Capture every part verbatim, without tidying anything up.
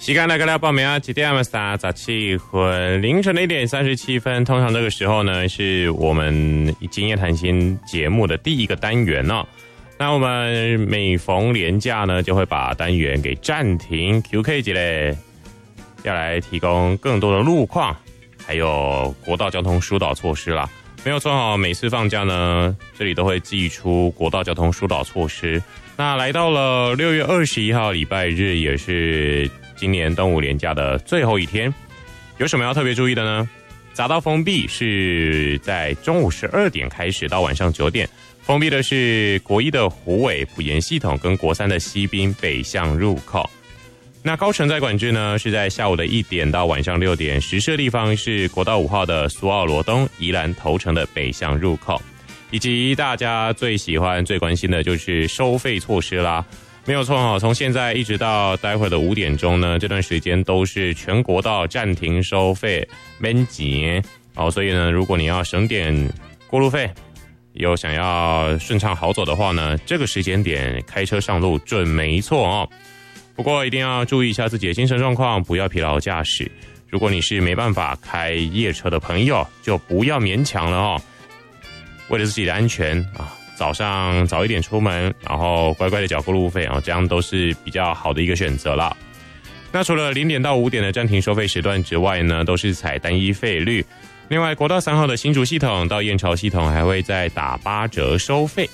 时间来到了报名啊，几点三十七分，凌晨的一点三十七分。通常这个时候呢，是我们今夜谈心节目的第一个单元哦。那我们每逢连假呢，就会把单元给暂停。Q K 节嘞，要来提供更多的路况，还有国道交通疏导措施啦。没有错哦，每次放假呢，这里都会寄出国道交通疏导措施。那来到了六月二十一号礼拜日，也是今年端午连假的最后一天，有什么要特别注意的呢？匝道封闭是在中午十二点开始到晚上九点，封闭的是国一的虎尾埔盐系统跟国三的西滨北向入口。那高承载管制呢，是在下午的一点到晚上六点，实施的地方是国道五号的苏澳罗东、宜兰头城的北向入口，以及大家最喜欢、最关心的就是收费措施啦。没有错哦，从现在一直到待会的五点钟呢，这段时间都是全国道暂停收费免钱哦。所以呢，如果你要省点过路费，有想要顺畅好走的话呢，这个时间点开车上路准没错哦。不过一定要注意一下自己的精神状况，不要疲劳驾驶。如果你是没办法开夜车的朋友，就不要勉强了哦。为了自己的安全啊，早上早一点出门，然后乖乖的缴过路费啊，这样都是比较好的一个选择啦。那除了零点到五点的暂停收费时段之外呢，都是采单一费率。另外，国道三号的新竹系统到燕巢系统还会再打八折收费。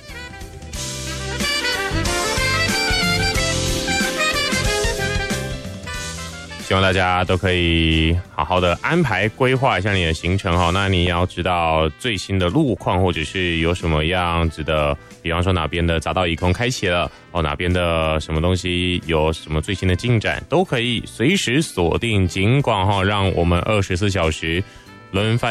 希望大家都可以好好的安排规划一下你的行程哈。那你也要知道最新的路况，或者是有什么样子的，比方说哪边的匝道移空开启了哦，哪边的什么东西有什么最新的进展，都可以随时锁定警广哈，让我们二十四小时轮番